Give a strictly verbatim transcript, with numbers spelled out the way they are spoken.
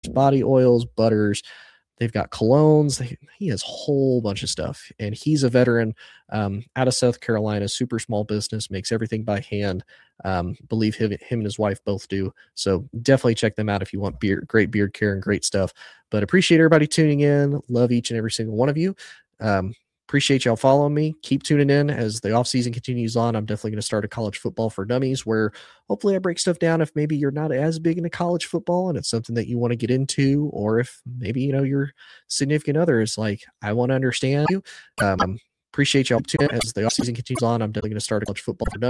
body oils, butters. They've got colognes. They, he has a whole bunch of stuff. And he's a veteran um, out of South Carolina, super small business, makes everything by hand. Um, believe him, him and his wife both do. So definitely check them out if you want beard, great beard care and great stuff. But appreciate everybody tuning in. Love each and every single one of you. Um, Appreciate y'all following me. Keep tuning in as the offseason continues on. I'm definitely going to start a college football for dummies where hopefully I break stuff down if maybe you're not as big into college football and it's something that you want to get into, or if maybe, you know, your significant other is like, I want to understand you. Um, appreciate y'all tuning in as the offseason continues on. I'm definitely going to start a college football for dummies.